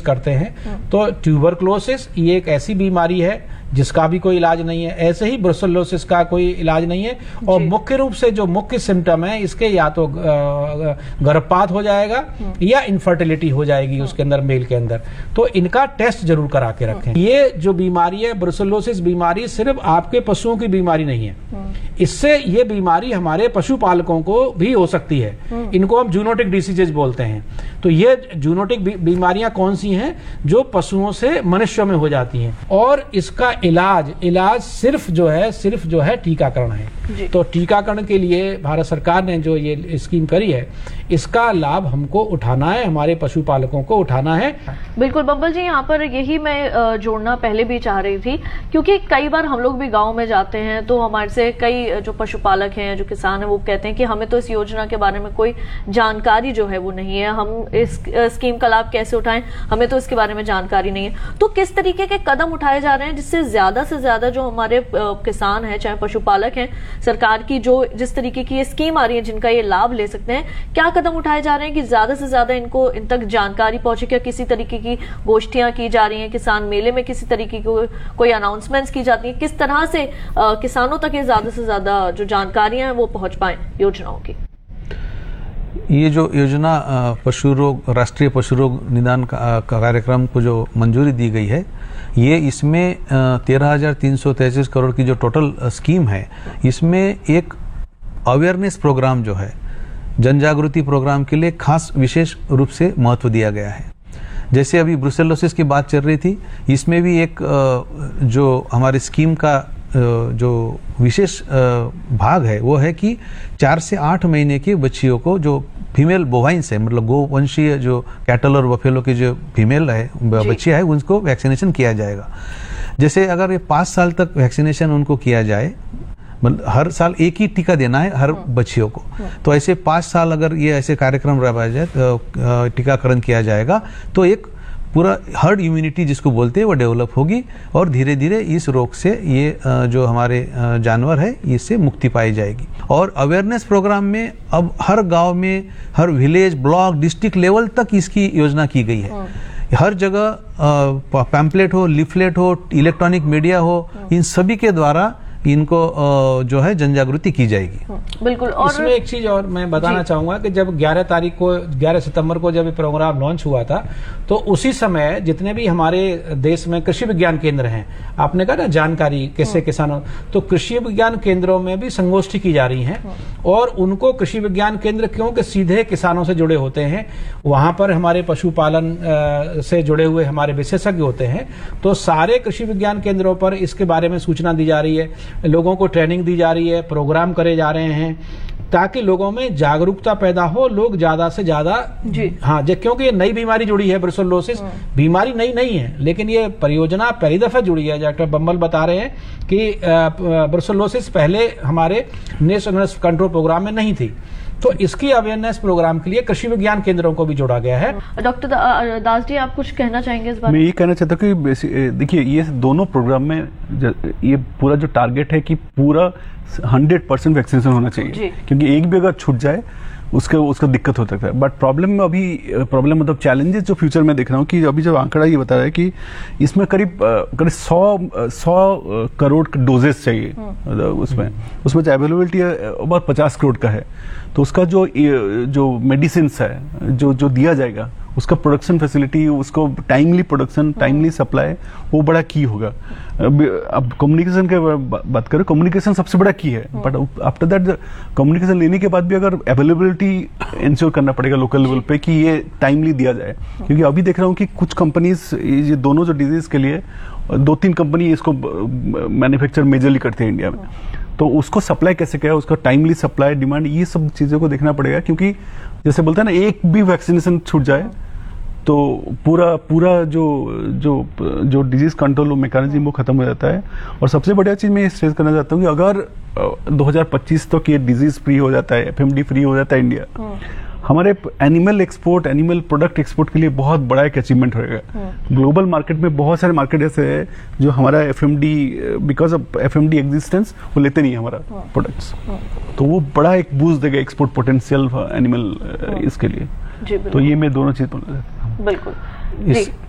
करते हैं। तो ट्यूबरक्लोसिस ये एक ऐसी बीमारी है जिसका भी कोई इलाज नहीं है, ऐसे ही ब्रुसेलोसिस का कोई इलाज नहीं है। और मुख्य रूप से जो मुख्य सिम्टम है इसके या तो गर्भपात हो जाएगा या इनफर्टिलिटी हो जाएगी उसके अंदर, मेल के अंदर। तो इनका टेस्ट जरूर करा के रखें। ये जो बीमारी है ब्रुसेलोसिस बीमारी सिर्फ आपके पशुओं की बीमारी नहीं है, इससे ये बीमारी हमारे पशुपालकों को भी हो सकती है। इनको हम जूनोटिक डिसीजेज बोलते हैं। तो ये जूनोटिक बीमारियां कौन सी हैं? जो पशुओं से मनुष्यों में हो जाती हैं। और इसका इलाज सिर्फ जो है टीकाकरण है। तो टीकाकरण के लिए भारत सरकार ने जो ये स्कीम करी है, इसका लाभ हमको उठाना है, हमारे पशुपालकों को उठाना है। बिल्कुल बम्बल जी, यहाँ पर यही मैं जोड़ना पहले भी चाह रही थी, क्योंकि कई बार हम लोग भी गांव में जाते हैं तो हमारे से कई जो पशुपालक हैं, जो किसान हैं, वो कहते हैं कि हमें तो इस योजना के बारे में कोई जानकारी जो है वो नहीं है, हम इस स्कीम का लाभ कैसे उठाएं, हमें तो इसके बारे में जानकारी नहीं है। तो किस तरीके के कदम उठाए जा रहे हैं जिससे ज्यादा से ज्यादा जो हमारे किसान हैं, चाहे पशुपालक हैं, सरकार की जो जिस तरीके की ये स्कीम आ रही है जिनका ये लाभ ले सकते हैं, क्या कदम उठाए जा रहे हैं कि ज्यादा से ज्यादा इनको इन तक जानकारी पहुंचे? क्या किसी तरीके की गोष्ठियां की जा रही हैं, किसान मेले में किसी तरीके की कोई अनाउंसमेंट्स की जाती है? किस तरह से किसानों तक ये ज्यादा से ज्यादा जो जानकारियां हैं वो पहुंच पाए योजनाओं की? ये जो योजना पशु रोग, राष्ट्रीय पशु रोग निदान कार्यक्रम को जो मंजूरी दी गई है, ये इसमें 13,333 करोड़ की जो टोटल स्कीम है, इसमें एक अवेयरनेस प्रोग्राम जो है, जन जागृति प्रोग्राम के लिए खास विशेष रूप से महत्व दिया गया है। जैसे अभी ब्रुसेलोसिस की बात चल रही थी, इसमें भी एक जो हमारी स्कीम का जो विशेष भाग है वो है कि 4 से 8 महीने की बच्चियों को, जो फीमेल बोवाइंस है, मतलब गोवंशीय जो कैटल और बफेलो की जो फीमेल है बच्चियां है, उनको वैक्सीनेशन किया जाएगा। जैसे अगर ये 5 साल तक वैक्सीनेशन उनको किया जाए, मतलब हर साल एक ही टीका देना है हर बच्चियों को, तो ऐसे 5 साल अगर ये ऐसे कार्यक्रम रखा जाए, टीकाकरण किया जाएगा, तो एक पूरा हर्ड इम्यूनिटी जिसको बोलते हैं वो डेवलप होगी और धीरे धीरे इस रोग से ये जो हमारे जानवर है इससे मुक्ति पाई जाएगी। और अवेयरनेस प्रोग्राम में अब हर गांव में, हर विलेज, ब्लॉक, डिस्ट्रिक्ट लेवल तक इसकी योजना की गई है। हर जगह पैम्पलेट हो, लिफलेट हो, इलेक्ट्रॉनिक मीडिया हो, इन सभी के द्वारा इनको जो है जन जागृति की जाएगी। बिल्कुल। और इसमें एक चीज और मैं बताना चाहूंगा कि जब 11 सितंबर को जब ये प्रोग्राम लॉन्च हुआ था, तो उसी समय जितने भी हमारे देश में कृषि विज्ञान केंद्र हैं, आपने कहा ना जानकारी कैसे किसानों, तो कृषि विज्ञान केंद्रों में भी संगोष्ठी की जा रही है। और उनको कृषि विज्ञान केंद्र क्योंकि सीधे किसानों से जुड़े होते हैं, वहां पर हमारे पशुपालन से जुड़े हुए हमारे विशेषज्ञ होते हैं, तो सारे कृषि विज्ञान केंद्रों पर इसके बारे में सूचना दी जा रही है, लोगों को ट्रेनिंग दी जा रही है, प्रोग्राम करे जा रहे हैं, ताकि लोगों में जागरूकता पैदा हो, लोग ज्यादा से ज्यादा। हाँ, क्योंकि ये नई बीमारी जुड़ी है ब्रुसेलोसिस, बीमारी नई नहीं है, लेकिन ये परियोजना पहली दफा जुड़ी है। डॉक्टर बम्बल बता रहे हैं कि ब्रुसेलोसिस पहले हमारे नेशनल कंट्रोल प्रोग्राम में नहीं थी, तो इसकी अवेयरनेस प्रोग्राम के लिए कृषि विज्ञान केंद्रों को भी जोड़ा गया है। डॉक्टर दास जी, आप कुछ कहना चाहेंगे इस बारे में? मैं ये कहना चाहता हूँ कि देखिए, ये दोनों प्रोग्राम में ये पूरा जो टारगेट है कि पूरा 100% वैक्सीनेशन होना चाहिए, क्योंकि एक भी अगर छूट जाए उसका दिक्कत हो सकता है। बट प्रॉब्लम मतलब चैलेंजेस जो फ्यूचर में देख रहा हूँ कि अभी जो आंकड़ा ये बता रहा है कि इसमें करीब 100 करोड़ डोजेस चाहिए। उसमें जो अवेलेबिलिटी अबाउट 50 करोड़ का है, तो उसका जो मेडिसिन है जो दिया जाएगा, उसका प्रोडक्शन फैसिलिटी, उसको टाइमली प्रोडक्शन, टाइमली सप्लाई, वो बड़ा की होगा। अब कम्युनिकेशन के बात करें, कम्युनिकेशन सबसे बड़ा की है, बट आफ्टर दैट कम्युनिकेशन लेने के बाद भी अगर अवेलेबिलिटी इंश्योर करना पड़ेगा लोकल लेवल पे कि ये टाइमली दिया जाए। क्योंकि अभी देख रहा हूँ कि कुछ कंपनीज, ये दोनों जो डिजीज के लिए 2-3 कंपनी इसको मैन्युफैक्चर मेजरली करते हैं इंडिया में, तो उसको सप्लाई कैसे किया, उसका टाइमली सप्लाई, डिमांड, ये सब चीजों को देखना पड़ेगा। क्योंकि जैसे बोलते हैं ना, एक भी वैक्सीनेशन छूट जाए तो पूरा जो डिजीज कंट्रोल मैकेनिज्म वो खत्म हो जाता है। और सबसे बढ़िया चीज मैं स्ट्रेस करना चाहता हूँ कि अगर 2025 तक ये डिजीज फ्री हो जाता है, एफएमडी फ्री हो जाता है इंडिया, हमारे एनिमल प्रोडक्ट एक्सपोर्ट के लिए बहुत बड़ा एक अचीवमेंट होगा। ग्लोबल मार्केट में बहुत सारे मार्केट ऐसे हैं जो हमारा FMD, because of FMD existence, वो लेते नहीं है हमारा प्रोडक्ट्स, तो वो बड़ा एक बूस्ट देगा एक्सपोर्ट पोटेंशियल एनिमल इसके लिए। तो ये मैं दोनों चीज बोलना चाहता हूँ। बिल्कुल।